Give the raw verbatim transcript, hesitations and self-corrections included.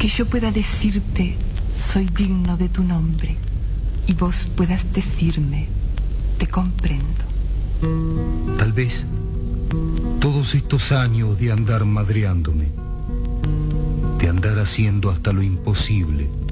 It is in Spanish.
que yo pueda decirte, soy digno de tu nombre, y vos puedas decirme, te comprendo. Tal vez todos estos años de andar madreándome, de andar haciendo hasta lo imposible,